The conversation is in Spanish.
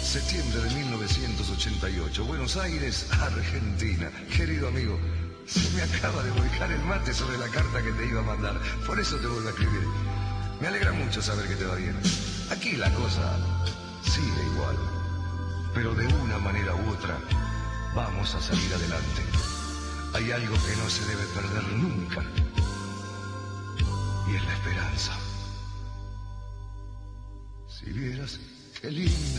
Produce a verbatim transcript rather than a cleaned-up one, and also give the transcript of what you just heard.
Septiembre de mil novecientos ochenta y ocho, Buenos Aires, Argentina. Querido amigo, se me acaba de volcar el mate sobre la carta que te iba a mandar. Por eso te vuelvo a escribir. Me alegra mucho saber que te va bien. Aquí la cosa sigue igual. Pero de una manera u otra, vamos a salir adelante. Hay algo que no se debe perder nunca. Y es la esperanza. Si vieras qué lindo